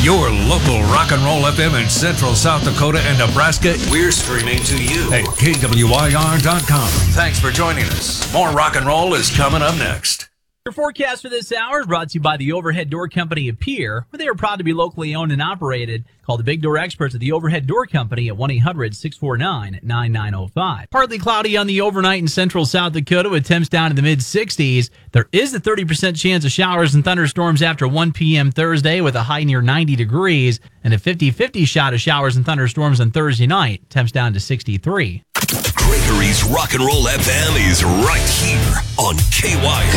Your local rock and roll FM in Central South Dakota and Nebraska. We're streaming to you at KWIR.com. Thanks for joining us. More rock and roll is coming up next. Your forecast for this hour is brought to you by the Overhead Door Company of Pierre, where they are proud to be locally owned and operated. Call the Big Door experts at the Overhead Door Company at 1-800-649-9905. Partly cloudy on the overnight in Central South Dakota with temps down in the mid-60s. There is a 30% chance of showers and thunderstorms after 1 p.m. Thursday with a high near 90 degrees and a 50-50 shot of showers and thunderstorms on Thursday night. Temps down to 63. Gregory's Rock and Roll FM is right here on KY.